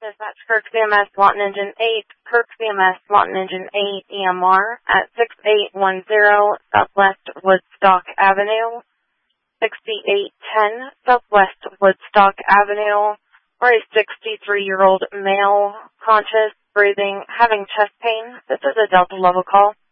Dispatch Kirk VMS Lawton Engine 8, Kirk VMS Lawton Engine 8 EMR at 6810 Southwest Woodstock Avenue, 6810 Southwest Woodstock Avenue, for a 63-year-old male, conscious, breathing, having chest pain. This is a Delta level call.